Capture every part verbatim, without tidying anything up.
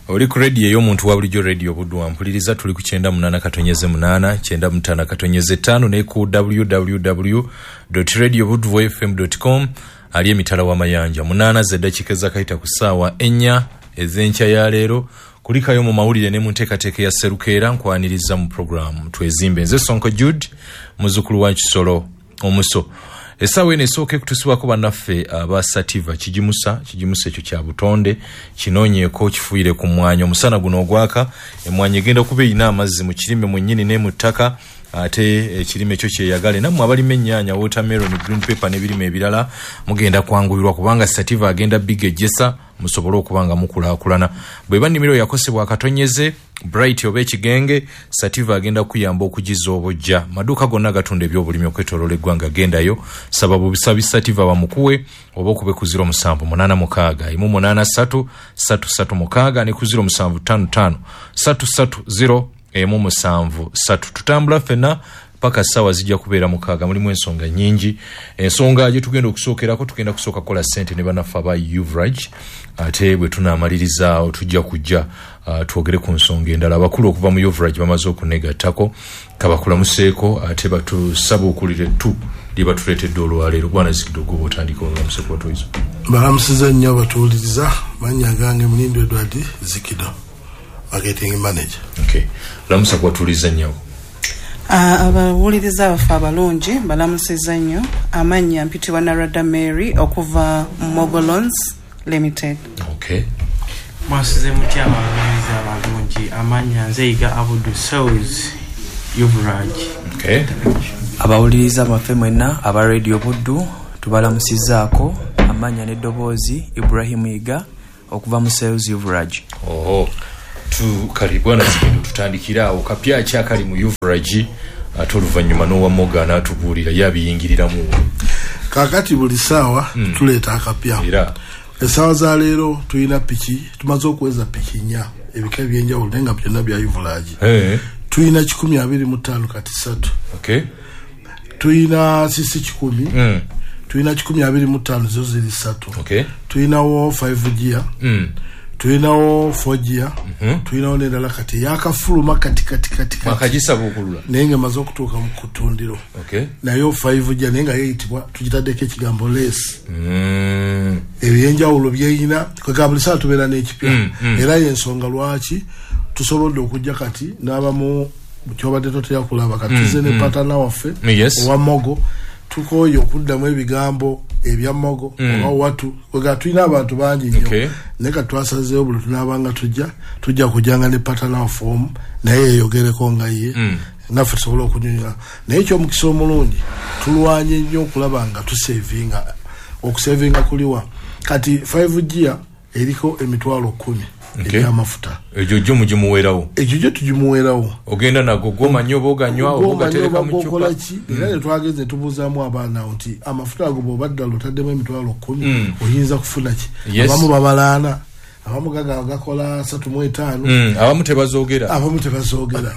Oli ku radio y'omuntu wa bulijjo radio Buddu mpuliriza tuli ku kyenda munana katonyeze munana kyenda mutana katonyeze tano ne ku w w w dot radio buddu f m dot com ali emitala wa mayanja munana zedakika zakayita ku ssaawa ennya ezenkya ya leero kulikayo mu mawulire ne mu nteekateeka ya Serukeera nkwaniriza mu program twezimbe nze Sonko Jude muzukulu wa Kisolo omuso Esawe ne soke kutusibako bannaffe aba Sativa kijimusa kijimusa ekyo kya butonde kinonyeeko kifuire ku mwanya omusana guno ogwaka emwanya egenda kuba ina amazzi mu kirime mu nnyini ne mu ttaka ate ekirime ekyo kyeyagale nammwe abalima ennyaanya watermelon green pepper n'ebirime ebirala mugenda kwanguyirwa kubanga Sativa agenda bigejjesa musobole okubanga mukulaakulana bwe bannimiro yakosebwa akatonyeze bright oba ekigenge Sativa agenda kuyamba okugiza obujja maduuka gonna gatunda ebyobulimi okwetoloola eggwanga agendayo sababu bisabi Sativa bamukuwe oba okube ku zero musanvu munana mukaaga imu munana ssatu ssatu ssatu mukaaga ne ku zero musanvu ttaano ttaano ssatu ssatu zero emu musanvu ssatu tutambula ffenna paka sawa zijja kubeera mukaaga mulimu ensonga nnyingi ensonga gye tugenda okusookerako tugenda kusooka kola ssente ne bannaffe aba Uvrage ate bwe tunaamaliriza tujja kujja uh, twogere ku nsonga endala abakulu okuva mu Uvrage bamaze okunegattako kabakulamuseeko ate batusaba okulire tu lye batuleetedde olwaleero Bwana Zikidde ogwo bw'otandika olulamuseeko batuyizo balamusiza nnyo abatuwuliriza mannya gange Mulindwa Edward Zikidde marketing manager. Okay. Lamusa kwatuliza nnyo. Ah uh, abawuliriza abafa abalungi balamusiza nnyo amanya mpitibwa Narada Mary okuva Mogolons Limited. Okay. Mwasize mutya abawuliriza abalungi amanya nzeyiga Abudu Sales Uvrage. Okay. Abawuliriza abafe mwenna aba radio Buddu tubalamusizaako amanya n'eddoboozi Ibrahim Iga okuva mu Sales Uvrage. Oh. Tu kali Bwana Zikidde tutandikira okapya kyakali mu Uvrage atoluvanyuma n'owa Mogana atubuulira yabiyingiriramu kakati buli sawa mm. tuleeta akapya era esawa za leero tulina piki tumaze okuweza piki nnya ebika ebyenjawulo naye nga byonna bya Uvrage hey. tulina kikumi abiri mu ttaano kati ssatu okay. tulina sisi kikumi mm. tulina kikumi abiri mu ttaano zo ziri ssatu okay. tulinawo five gear mm. tulinawo four gear mm-hmm. tulinawo n'endala kati yakafuluma kati kati kati makagisaba okulula naye nga maze okutuuka mu kutundiro okay. nayo five gear naye nga yeeyitibwa tugitaddeko ekigambo lesi mm. ebyenjawulo byeyina kwega buli saa tubeera n'ekipya mm, mm. era y'ensonga lwaki tusobodde okujja kati n'abamu kyobadde totera kulaba kati tuze ne patana waffe owa Mogo tukoye okuddamu ebigambo ebya Mogo mm. oba watu kwega tulina abantu bangi nnyo okay. naye kati twasazeewo buli tunaabanga tujja tujja kujjanga ne patana waffe naye yeeyogereko nga ye mm. naffe tusobola okunyonyola naye ekyomukisa omulungi tulwanye nnyo okulaba nga tusevinga okusevinga kuliwa kati five gear eriko emitwalo kumi okay. ebyamafuta ejo jo mujimuwerawo ejo jo tujimuwerawo ogenda nago goma nyo boga nywa ogatereka mu chupa era ne twageze tubuzamu abaana nti amafuta ago bobadda lotaddemu emitwalo kumi mm. oyinza kufuna ki yes. abamu babalaana abamu gaga gakola satu mu etaano mm. abamu tebazoogera abamu tebazoogera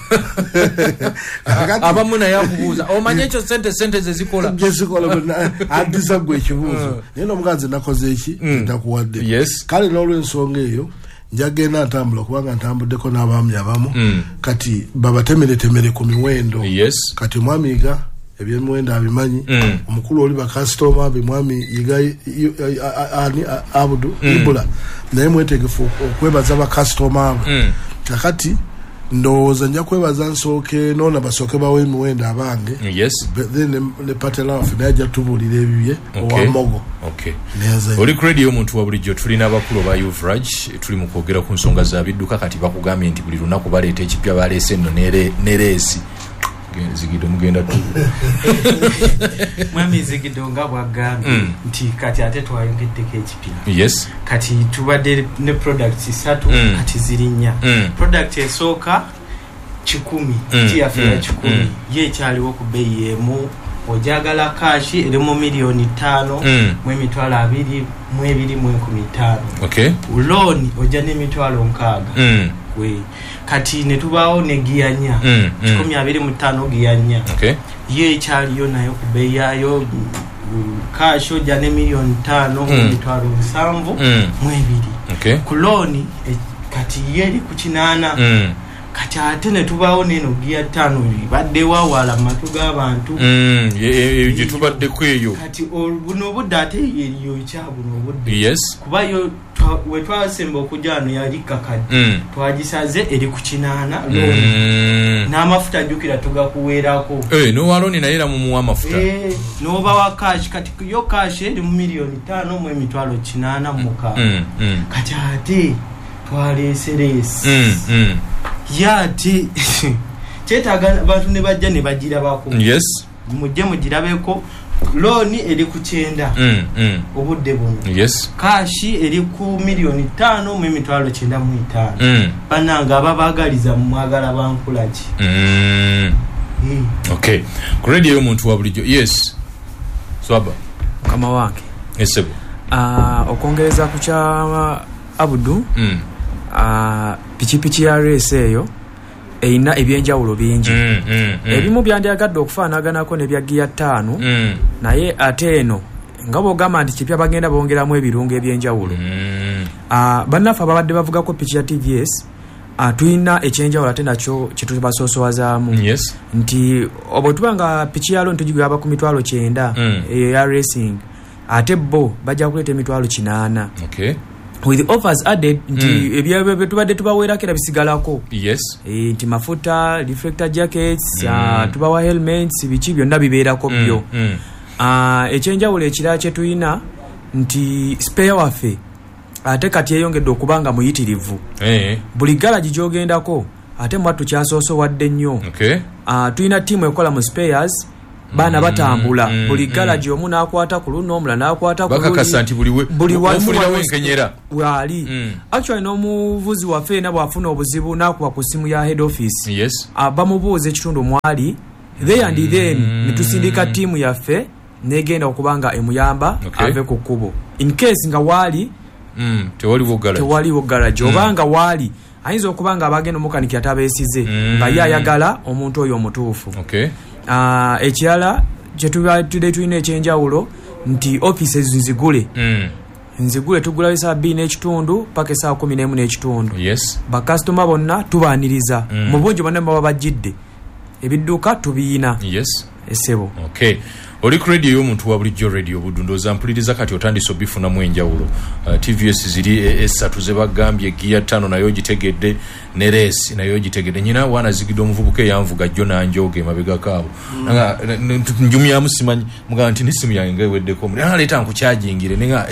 abamu naye akubuuza omanye ekyo sente sente ze zikola gezikola adisa gwe ekibuuzo naye n'omuganzi nakoze eki ntakuwadde yes. kale n'olw'ensonga eyo njagenda ntambula kubanga ntambuddeko n'abaami abamu mm. kati babatemeretemere ku miwendo yes. kati mwami Iga ebyemiwendo abimanyi mm. omukulu oli bakasitoma bimwami Iga ani Abudu mm. Ibula naye mwetegefu okwebaza bakasitoma abo mm. kakati ndowooza nja kwebaza nsooke noona basooke bawe emiwendo abange yes. then ne patela waffe naye ajja tubuulira ebibye okay. owa Mogo okay. oli kredi y'omuntu wa bulijjo tulina abakulu ba Uvrage tuli mu kwogera ku nsonga za bidduka kati bakugambye nti buli lunaku baleeta ekipya baleese nno nereesi Zikidde mugenda tu mwami Zikidde nga bwagambye mm. nti kati ate twayongeddeko ekipya yes. kati tubadde ne products ssatu mm. kati ziri nnya mm. product esooka kikumi mm. tiyaffe ya kikumi mm. ye ekyaliwo ku bbeeyi emu ojagala kashi eri mu miliyoni ttaano mm. mu emitwalo abiri mu ebiri mu enkumi ttaano okay. looni ojja n'emitwalo nkaaga mm. we kati ne tubaawo ne giya nnya mm. kikumi abiri mu ttaano giya nnya okay. ye ekyaliyo nayo ku bbeeyi yayo kashi ojja ne miliyoni ttaano mu emitwalo musanvu mu ebiri okay. ku looni e, kati kati ye eri ku kinaana mm. kati ate ne tubaawo neno giya ttaano baddewo awala mu matu g'abantu mm. gye tubaddeko eyo kati buno obudde ate eriyo ekya buno obudde yes kuba yo we twasemba okujja wano yali kakadde mm. twagisaze eri ku kinaana looni mm. n'amafuta jjukira tugakuweerako hey, n'owalooni naye era mumuwa amafuta hey, n'obawa kashi kati yo kashi eri mu miliyoni ttaano mu emitwalo kinaana mu mukaaga mm. mm. kati ate twaleesereesi mm. mm. yati kyetaaga abantu ne bajja ne bagirabako yes mujje mugirabeko looni eri ku kyenda mm, mm. obudde buno yes kashi eri ku miliyoni ttaano mu emitwalo kyenda mu etaano mm. bannanga ababaagaliza mu mwagala bankulaki mm. mm. okay ku radio y'omuntu wa bulijjo yes swaba mukama wange esebo uh, okwongereza ku kya Abudu mm. uh, pikipiki ya race eyo eina ebyenjawulo bingi mm, mm, mm. ebimu byandyagadde okufaanaganako ne bya giya ttaano mm. naye ate eno nga bw'ogamba nti kipya bagenda bongeramu ebirungo ebyenjawulo mm. uh, bannaffe ababadde bavugako piki ya T V S uh, tulina ekyenjawulo ate nakyo kyetubasoosowazaamu yes. nti obwe tuba nga piki yalo ntugigaba ku mitwalo kyenda mm. eya racing ate bo bajja kuleeta emitwalo kinaana okay. with offers added nti mm. ebyabwe tubadde tubaweerako era bisigalako yes. e, nti mafuta reflector jackets mm. uh, tubawa helmets biki byonna bibeerako mm. byo mm. uh, ekyenjawulo ekirala kye tulina nti spare waffe ate kati eyongedde okubanga muyitirivu hey. buli galaji gyogendako ate mwattu kyasoosowadde nnyo okay. uh, tulina tiimu ekola mu spares baana batambula mm, buli mm, galaji omu n'akwata ku luno omula n'akwata ku bakakasa nti buli buli wafulirawo enkenyera wali mm. actually n'omuvuzi waffe ena bw'afuna obuzibu n'akuba ku ssimu ya head office yes. uh, bamubuuza ekitundu mwali there and then mm. netusindika tiimu yaffe negenda okubanga emuyamba okay. ave ku kkubo in case nga waali mm. tewaliwo galaji tewaliwo galaji mm. obanga waali ayinza okubanga abagenda omukaniki atabeesize mm. nga ye ayagala omuntu oyo omutuufu okay. uh, ekirala kyetubadde tulina ekyenjawulo nti offices nzigule mm. nzigule tugula esaawa bbiri n'ekitundu paka esaawa kumi n'emu n'ekitundu yes. bakasitoma bonna tubaaniriza mm. mu bungi bonna baba bajjidde ebidduka tubiina yes. essebo okay. oli ku radio y'omuntu wa bulijjo radio Buddu ndowooza mpuliriza kati otandise obifunamu enjawulo uh, T V S ziri esatu ze bagambye giya ttaano nayo ogitegedde ne reesi nayo ogitegedde nyina waanazigidde omuvubuka eyanvuga jjo nanjooga emabega kaabo mm. njumyamu simanyi mugamba nti n'essimu yange nga eweddeko naleeta nkukyajingire nenga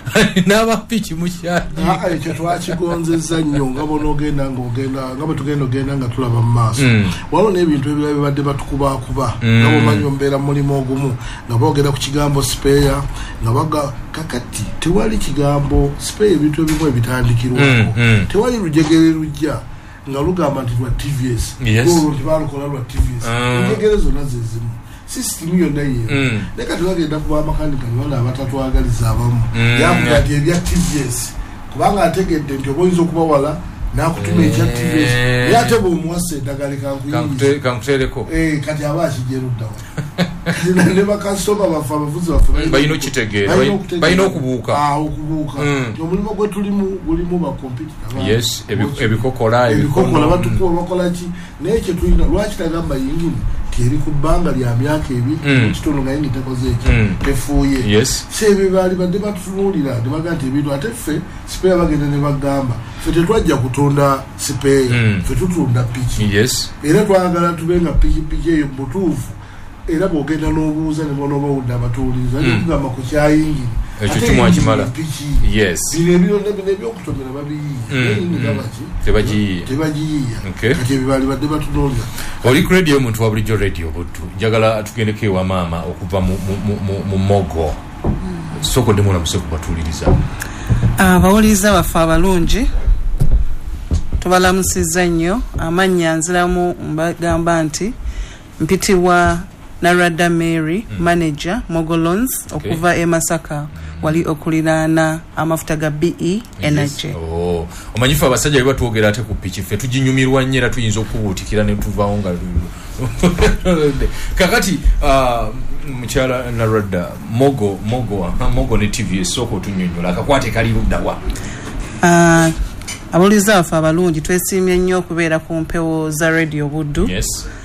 n'abapiki mukyajingi ekyo twakigonzezza nnyo nga bonaogenda ngaogenda nga bwe tugenda ogenda nga tulaba mu maaso waliwo n'ebintu ebirala bibadde batukubaakuba nga bomanyi ombeera mulimu ogumu nga boogera ku kigambo speya nga baga kakati tewali kigambo speya ebintu ebimu ebitandikirwako mm, mm. tewali lujegere lujja nga lugamba nti lwa T V S yes. olwo nti balukola lwa T V S uh. enjegere zonna zezimu sisitimu yonna yeemu mm. naye kati bagenda ku bamakanika nibona abatatwagaliza abamu mm. yakuga nti ebya T V S kubanga ategedde nti oba oyinza okubawala nakutuma ekya T V S naye ate bw'omuwasa eddagala kankuteereko kati aba akijeruddawa ne bakasitoma baffe abavuzi baffe balina okitegeera balina okubuuka okubuuka omulimu gwe tulimu gulimu bakompyuta yes ebikokola ebikokola batukuba bakola ki naye kye tulina lwaki tagamba yingini teri ku bbanga lya myaka ebiri mu kitundu nga yingi tekoze eki tefuuye so ebyo baali badde batutunuulira ne bagamba nti ebintu ate ffe sipeeya bagenda ne bagamba ffe tetwajja kutunda sipeeya ffe tutunda piki era twagala tube nga pikipiki eyo mutuufu era bwogenda n'obuuza ne bona obawudde abatuuliza aye kugamba ku kyayingini ekyo kimwakimala yes bino ebyo ebyokutomera babiyiiya tebagiyiiya tebagiyiiya kati ebyo baali badde batunuulira oli ku radio y'omuntu wa bulijjo radio Buddu njagala tugendeko ewa maama okuva mu mogo sokodde mulamuse kubatuuliriza abawuliriza baffe abalungi tubalamusizza nnyo amannya nziramu mbagamba nti mpitibwa Narada Mary mm. manager Mogolons okay. okuva e Masaka mm. wali okuliraana amafuta ga B E Energy. Yes. Oh, omanyifu abasajja bwe batwogera ate ku piki ffe tuginyumirwa nnyera tuyinza okubuutikira ne tuvaawo nga kakati uh, mukyala Narada Mogo Mogo Mogo ne T V S soko tunnyonnyola akakwate kali luddawa uh, abuliza afa abalungi twesimye nnyo okubeera ku mpewo za radio Buddu. Yes.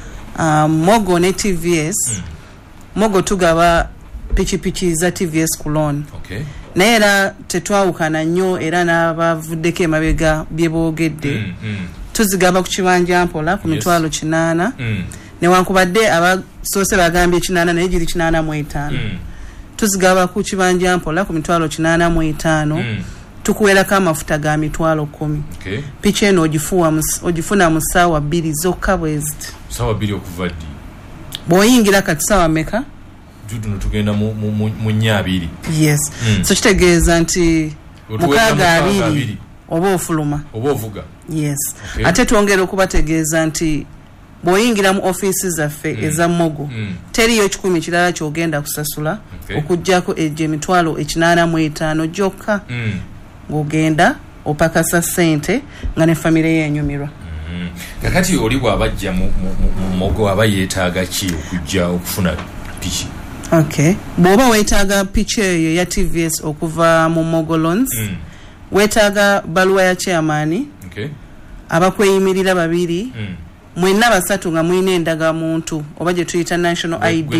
Um, Mogo ne T V S. Mm. Mogo tugaba pichi pichi za T V S ku loan. Okay. Naye era tetwawukana nnyo era n'abavuddeko emabega bye boogedde. Mm, mm. Tuzigaba ku kibanja mpola ku mitwalo yes. kinaana. Mm. Newankubadde abasoose bagambye kinaana naye giri kinaana mu etaano. Mm. Tuzigaba ku kibanja mpola ku mitwalo kinaana mu etaano. Mm. Tukuwerako amafuta ga mitwalo kumi. Okay. Pichi eno ogifuwa mus, ogifuna mu ssaawa bbiri zokka bweziti. Ssaawa bbiri okuva ddi? Bw'oyingira kati ssaawa mmeka? Jutuno tugenda mu mu, mu, mu nnya abiri. Yes. Mm. So kitegeeza nti mukaaga abiri oba ofuluma. Oba ovuga. Yes. Okay. Ate twongera okubategeeza nti bw'oyingira mu offices zaffe mm. eza Mogo mm. teriyo ekikumi kirala ky'ogenda kusasula okay. okuggyako ejje emitwalo ekinaana mu etaano gyokka mm. ng'ogenda opakasa ssente nga ne famire yenyumirwa. Mm. Kakati oli bw'abajja mu, mu, mu Mogo aba yeetaaga ki okujja okufuna pichi? Okay. Bw'oba weetaaga pichi eyo ya T V S okuva mu Mogo Loans mm. weetaaga baluwa ya chairman okay. abakweyimirira babiri mm. mwenna basatu nga mwine endagamuntu oba gye tuyita national I D.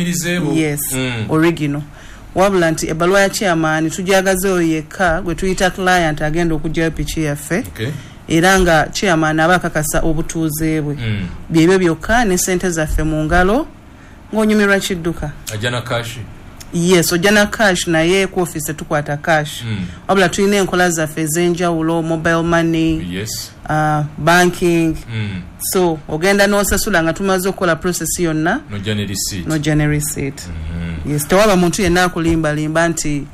Yes. Mm. Original. Wabula nti ebbaluwa ya chairman tujagaze oyo yekka gwe tuyita client agenda okugyayo pichi yaffe. Okay. Era nga chairman aba akakasa obutuuze bwe. Mm. Byebyo byokka ne ssente zaffe mu ngalo ng'onyumirwa kidduka. Ajana cash. Yes, ojana cash naye ku office tukwata cash. Mm. Wabula tulina enkola zaffe ez'enjawulo, mobile money. Yes. Uh, banking. Mm. So ogenda n'osasula nga tumaze okukola process yonna. No general receipt. No general receipt. Mm-hmm. Yes, tewaba muntu yenna akulimba limba nti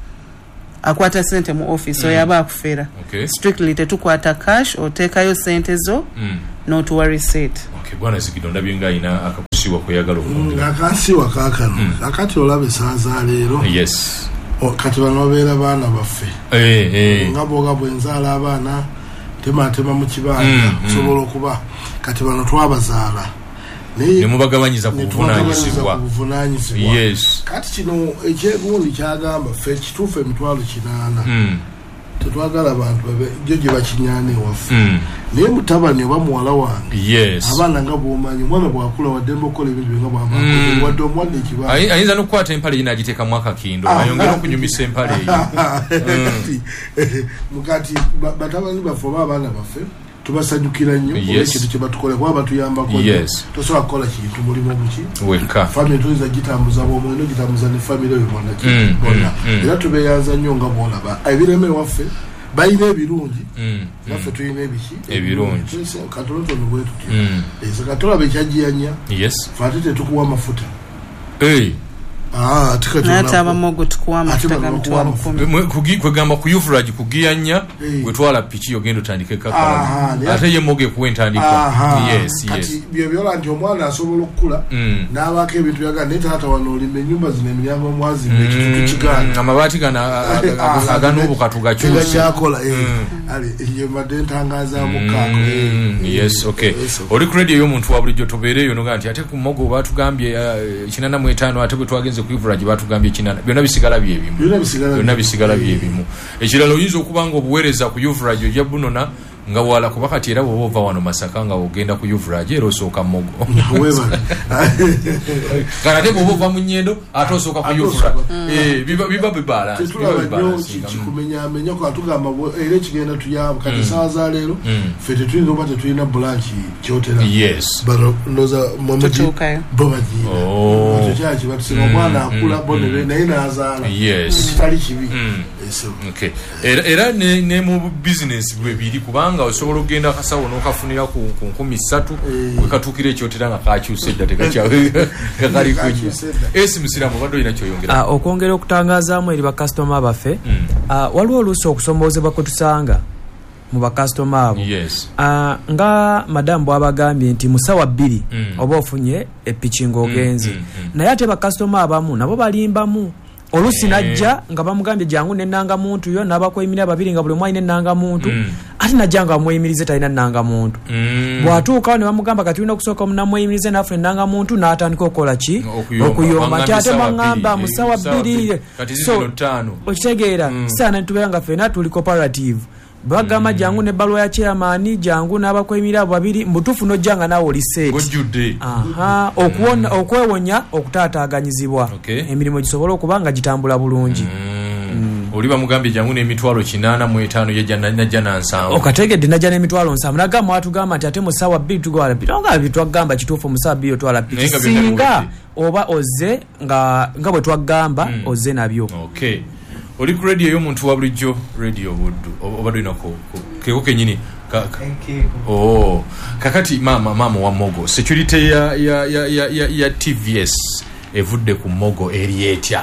akwata sente mu office mm. oyaba akufera. Okay. Strictly tetukwata cash oteekayo sente zo mm. n'otuwa receipt. Okay, bwana Zigidonda byenga ina akakusiwa kweyagala okongera. Mm, akasiwa kakano. Mm. Akati olabe saaza leero. Yes. O kati banobeera baana baffe. Eh eh. Ngabo ngabo enzaala abaana tema tema mu kibanja mm, sobola okuba mm. kati bano twabazaala. Ne mubagabanyiza ku buvunanyizibwa. Yes. Kati kino ekyegundi kyagamba ffe kituufu emitwalo kinaana. Mm. Tetwagala abantu babe joje bakinyane wafu. Mm. Naye mutabani oba muwala wange. Yes. Abana nga bwomanyi mwana bwakula wademba okola ebintu nga bwamba. Mm. Wadde omwana ekibala. Ayi ayinza n'okukwata empale yina agiteeka mwaka kindo. Ayongera okunyumisa empale eyo. Mukati batabani baffe oba abaana baffe tubasanyukira nnyo ekintu kye batukola kuba batuyambako. Yes. Tosobola kukola kintu mulimu omuki weka family tuliza gitambuza bwomwendo gitambuza ne family eyo bonna ki mm, bonna mm, era tubeyanza nnyo nga bwolaba ebireme waffe bayina ebirungi mm, naffe tuyina ebiki ebirungi katolotono bwe tuti ese katolaba ekyajiyanya. Yes. Fate tetukuwa amafuta. Hey. Ah, tikati nata abamogo tukuwa amafuta ga mitwalo kumi. Kugi kwegamba ku Ufrage kugiyanya gwe twala pichi ogendo tandike kakala. Ate ye moge kuentandika. Yes, yes. Kati byo byola nti omwana asobola okukula n'abaka ebintu yaga neta hata wano limbe nyumba zine emyango mwazi ekitu kigana. Amabati gana agano obukatu gakyusa. Kyakola eh. Ali ye madentangaza mukako. Yes, okay. Oli credit yo muntu wa bulijjo tobereyo no ganti ate ku mogo batugambye kinana mu etaano ate bwe twagenze ku Ufrage batugambye kinana byonna bisigala byebimu. Byonna bisigala byebimu. Ekiralo oyinza okubanga obuweereza ku Ufrage ojja bunona nga wala kuba kati era bwo bova wano Masaka nga ogenda ku Ufrage era osooka Mogo. Kana te bwo bova mu Nnyendo ate osooka ku Ufrage. Eh biba biba bibala. Kumenya amenya ko atugamba era ekigenda tuyamba kati saaza leero fete tuyinza obate tuyina branch kyotera. Yes. Baro ndoza momaji bomaji. Oh. Tuchachi batusema mwana akula bonere naye nazaala. Yes. Kitali kibi. Okay. Era era ne, ne mu business bwe biri kubanga osobola ogenda kasawo n'okafunira ku nkumi ssatu wekatukira ekyotera nga kakyuse dda tekakyawe kali kunyo. Esi musiramu bado ina kyoyongera. Ah okwongera okutangazaamu eri ba customer baffe. Mm. Ah waliwo oluuso okusomboozebwa kwe tusanga mu ba customer abo. Yes. Ah nga madam bwabagambye nti musawa bbiri mm. oba ofunye epichingo ogenzi. Mm, mm, mm. Naye ate ba customer abamu nabo balimbamu. Olusi najja nga bamugambye jangu nennanga muntu yo nabakwemira babiri nga buli mwayi nennanga muntu mm. ati najjanga mwemirize talina nanga muntu mm. bwatuuka ne bamugamba kati ulina okusooka munamwemirize nafu nennanga muntu n'atandika okukola ki okuyomba kyate bangamba musawa bbiri so okitegeera mm. sana nitubeera nga ffena tuli cooperative bagamba jangu ne balwa ya chairman jangu n'abakwemira babiri mbutufu no janga nawo oli set gojude aha okuwona okwewonya okutaataaganyizibwa okay. emirimu gisobola okubanga gitambula bulungi mm. mm. oliba mugambi jangu n'emitwalo kinana mu etaano yajja najja nansanvu okategedde najja n'emitwalo nsanvu nagamba watugamba nti ate mu ssaawa bbiri tugwala bitonga bitwagamba kituufu mu ssaawa bbiri otwala piki singa oba oze nga nga bwe twagamba mm. oze nabyo okay. oli ku radio y'omuntu wa bulijjo radio buddu oba dolina keko kenyini ka, ka. Oh. kakati mama mama wa mogo security ya ya ya ya, ya, ya T V S evudde ku mogo eri etya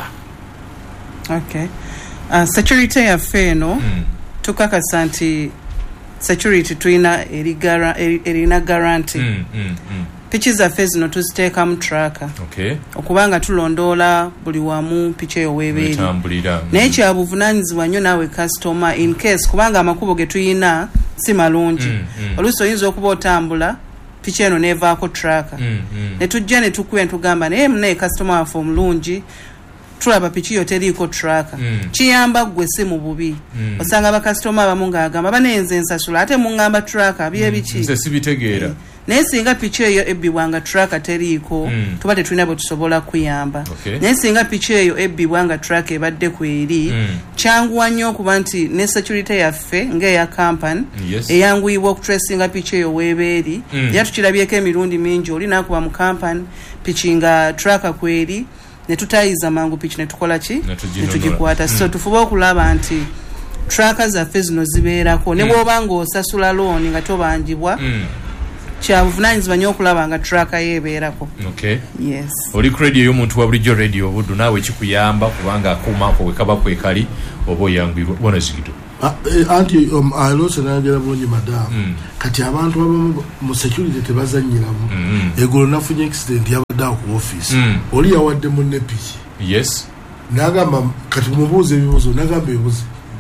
okay. uh, security ya feno mm. tukakasa nti security tuina erigara erina guarantee mm, mm, mm. pichi zaffe zino tuziteeka mu tracker okay. okubanga tulondoola buli wamu pichi eyo weebeeri naye kyabuvunaanyizibwa nnyo naawe customer in case kubanga amakubo ge tuyina si malungi mm, mm. oluusi oyinza okuba otambula pichi eno neevaako tracker mm, mm. ne tujja ne tukuba ne tugamba naye munaye customer waffe omulungi tulaba pichi yo teriiko tracker mm. kiyamba ggwe si mu bubi mm. osanga bakasitoma abamu ng'agamba banenze ensasula ate muŋŋamba tracker biye biki nze sibitegeera naye singa pichi eyo ebbibwanga tracker teriiko mm. tuba tetulina bwe tusobola kuyamba okay. naye singa pichi eyo ebbibwanga tracker ebadde kweri mm. kyanguwa nnyo okuba nti ne security yaffe ng'eya kampani yes. eyanguyibwa okutracinga pichi eyo weebeeri mm. era tukirabyeko emirundi mingi oli nakuba mu kampani pichi nga tracker kweri ne tutayiza mangu pichi ne tukola ki ne tugikwata mm. so tufuba okulaba nti tracker zaffe zino zibeerako mm. ne bw'oba ng'osasula looni nga tobanjibwa mm. kyabuvunaanyizibwa nnyo okulaba nga tracker yeebeerako okay. yes. oli ku radio y'omuntu wa bulijjo radio buddu naawe kikuyamba kubanga akuumaako bwe kaba kwekali oba oyangwirwa bona zigito anti um, alose nanjala bulungi madamu mm. kati abantu abamu mu security tebazanyiramu mm -hmm. egolo nafunye accident yabadde ku office mm. oli yawadde munne piki yes nagamba kati mubuuze ebibuzo nagamba ebibuzo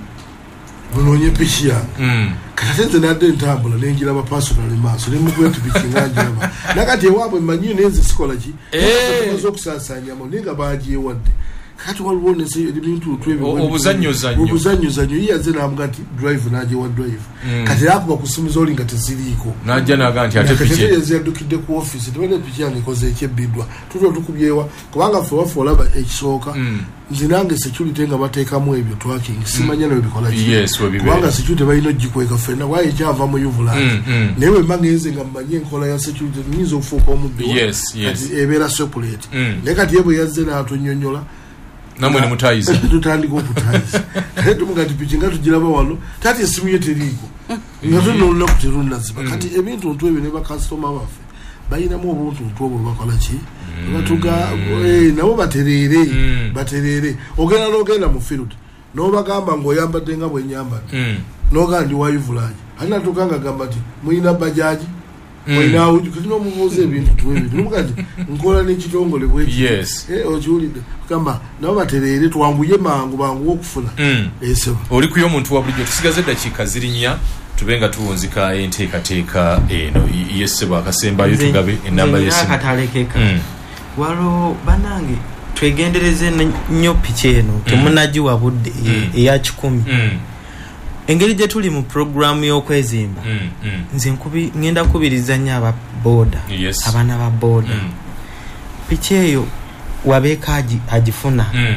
bulonye piki yange mm. kati nze nadde ntambula nengira ba personal maaso ne mugweti piki nganjaba nakati ewaabwe mmanyi nenze sikola ki ezo kusasanyamo ninga bagiye wadde kati walibone se ebintu twebe obuzannyo zannyo obuzannyo zannyo yaze namga nti drive naje wa drive mm. kati yakuba kusumiza oli nga teziriko najja naga nti ate piche yaze dukide ku office tebale piche yange koze ekebidwa tuto tukubyewa kubanga fo fo laba ekisooka mm. nzinange security nga bateekamu ebyo twaking simanya nawe bikola ki yes kubanga security bayino jikweka fena waye java mu yuvula mm, mm. newe mangeze nga manye nkola ya security nizo fuko omubbi yes yes kati ebera separate mm. nekati yebo yaze na atonyonyola namwe ne mutayiza tutandika okutayiza kati tumugati pichi nga tugiraba wano tati esimu ye teriiko nga tunonna kuterunda ziba kati ebintu ntwebe ne ba customer baffe bayinamu obuntu ntwobwo bakola ki batuga nabo baterere baterere ogenda n'ogenda mu field n'obagamba ng'oyambadde nga bwenyambadde n'ogaa ndi wayivulaji alina tukanga gamba nti muyina bajaji muyina uju kati n'omubuuza ebintu twebyo nomugati nkola n'ekitongole bweki yes okiwulidde kamba nabo baterere twanguye mangu bangu okufuna esebo oli kuyo omuntu wa bulijjo tusigaze eddakiika ziri nnya tubenga tuwunzika enteekateeka eno yessebo akasembayo tugabe enamba yakatalekeka mm. walo banange twegendereze nnyo pichi eno temunagiwa budde mm. eya kikumi mm. engeri gye tuli mu programu y'okwezimba mm. mm. nze nkubi ngenda kubiriza nnyo aba boda yes. abaana ba boda mm. pichi eyo wabeeka agifuna mm.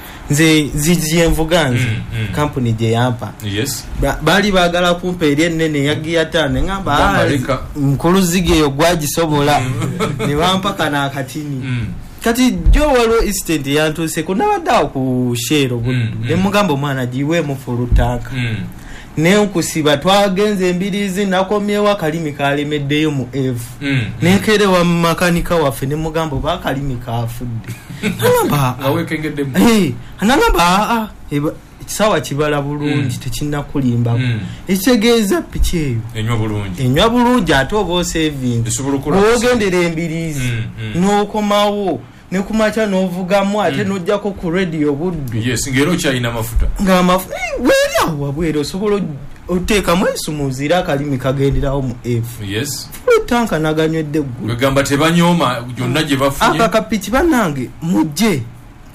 nze zijenvuga nze mm, mm. kampuni gye yampa yes ba, bali bagala kumpa eri ennene yagiya tane ngamba mukulu zige eyo gwagisobola ne bampa kana akatini mm. kati jo walo instant yantuuse kunabaddawo ku shero buddu mm, ne mugamba omwana giwe mu fulutaka mm. ne nkusiba twagenze embirizi nakomyewa kalimi kalemeddeyo mu F mm. nekere wa makanika waffe ne mugamba bakalimi kafudde namba awekengedde eh anangamba a a kisawa kibala bulungi mm. tekinna kulimba mm. ekitegeeza pichi eyo enywa bulungi enywa bulungi ate oba saving ogendera embirizi mm, mm. n'okomawo ne kumacha novugamu ate mm. nojjako ku radio buddu yes ngero kyalina mafuta nga mafuta wera wabwero sobolo oteeka mwesu muzira kalimi kagenderawo mu F yes tanka naganywedde ggu gamba tebanyoma jonna gye bafunye aka kapichi banange mujje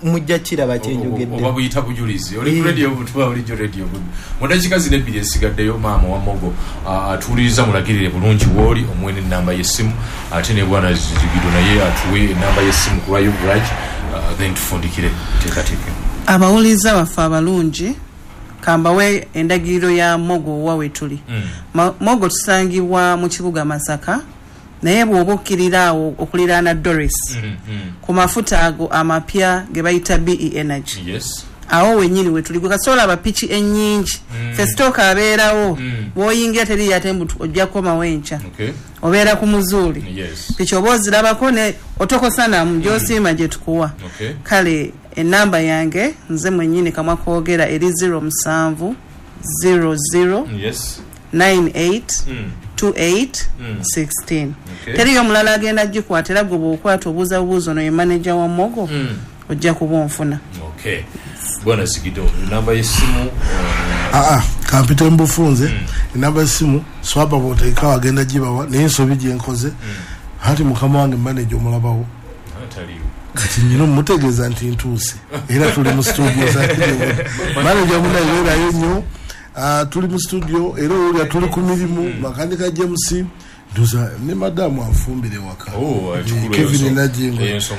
mujja kiraba kyenjogedde oba buyita bujulizi oli radio butuba oli jo radio budu mudakika zine bbiri esigaddeyo maama wa Mogo atuuliriza mulagirire bulungi woli omwene namba y'essimu ate ne bwana Zigido naye atuwe namba y'essimu ku Rayo Garage then tufundikire teekateeke abawuliza baffe abalungi kambawe endagiriro ya Mogo wawe tuli mm. Mogo tusangibwa mu kibuga Masaka naye bw'oba okkirirawo okuliraana Doris mm, mm. ku mafuta ago amapya ge bayita B E Energy yes. awo wenyini we tuli kasola abapichi ennyingi mm. festoka abeerawo mm. bw'oyingira teri yatembu ojja koma wencha okay. obeera ku Muzuli yes. pichi obozirabako ne otokosana mu gy'osiima mm. gye tukuwa okay. kale enamba yange nze mwennyini kamwa kwogera eri zero musanvu zero zero yes. nine eight mm. two eight mm. sixteen okay. teri omulala agenda gikwatira gwe bw'okwata obuuza buuzo no ye manager wa Mogo mm. ojja kuba onfuna okay. bwana Zigido namba y'essimu ah ah kampita mbufunze mm. namba y'essimu swapa bote ikawa agenda gibawa naye nsobi gye nkoze mm. hati mukama wange manager omulabawo ataliyo kati nyino mutegeeza nti ntuuse era tuli mu studio za manager munayo era yenyo Uh, tuli mu studio era oli tuli ku mirimu makanika James ndoza ne madamu afumbire waka oh Kevin Najingo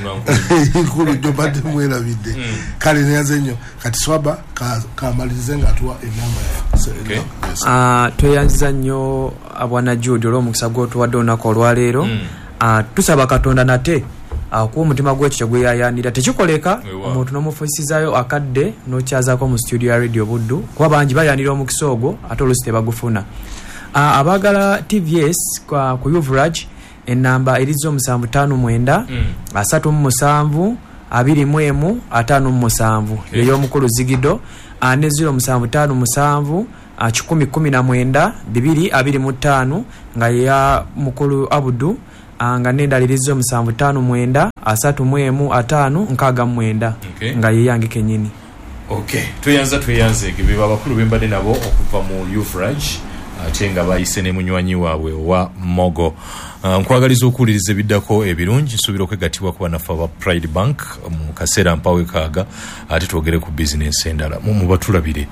nkulu jobade mwera bide kale nyaze nnyo kati swaba ka kamalize nga atwa enamba okay. ah uh, toyanza nnyo abwana Jude lo mukisa goto wadona ko lwalero mm. uh, tusaba Katonda nate akuwa omutima gw'ekyo gwe yayanira tekikoleka omuntu n'omufuisizayo akadde n'okyazaako mu studio ya Radio Buddu kuba bangi bayanira omukisa ogwo ate oluusi tebagufuna abaagala T V S kwa ku Yuvraj ennamba erizo musanvu ttaano mwenda asatu mu musanvu abiri mu emu ataano mu musanvu ey'omukulu Zigido ne zero musanvu ttaano musanvu kikumi kkumi na mwenda bibiri abiri mu ttaano nga ya mukulu Abudu anga nendalirizo musanvu ttaano mwenda asatu mu emu ataano nkaaga mwenda okay. nga ye yange kenyini okay tuyanza tuyanze kibiba abakulu bembade nabo okuva mu Yuvraj ate nga bayise ne munywanyi waabwe wa Mogo uh, nkwagaliza okuwuliriza ebiddako ebirungi nsuubira okwegatibwa ku banafu aba Pride Bank mu kaseera mpawe kaaga ate twogere ku bizinensi endala mu batulabire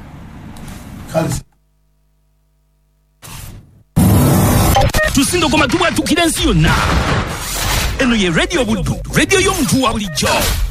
tusindo koma tubwa tukira ensi yonna eno ye Radio Buddu radio y'omuntu wa bulijjo